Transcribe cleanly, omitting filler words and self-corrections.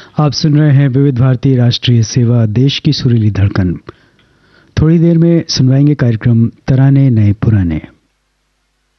आप सुन रहे हैं विविध भारती राष्ट्रीय सेवा, देश की सुरीली धड़कन। थोड़ी देर में सुनवाएंगे कार्यक्रम तराने नए पुराने।